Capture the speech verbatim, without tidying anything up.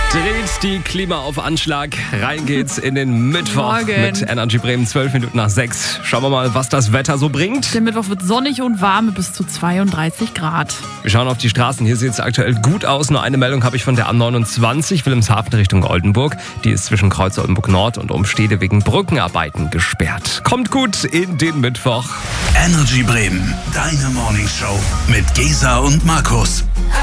Dreht die Klima auf Anschlag. Rein geht's in den Mittwoch Morgen. mit Energy Bremen, zwölf Minuten nach sechs. Schauen wir mal, was das Wetter so bringt. Der Mittwoch wird sonnig und warm mit bis zu zweiunddreißig Grad. Wir schauen auf die Straßen. Hier sieht es aktuell gut aus. Nur eine Meldung habe ich von der A neunundzwanzig, Wilhelmshaven Richtung Oldenburg. Die ist zwischen Kreuz Oldenburg Nord und Umstede wegen Brückenarbeiten gesperrt. Kommt gut in den Mittwoch. Energy Bremen, deine Morningshow mit Gesa und Markus.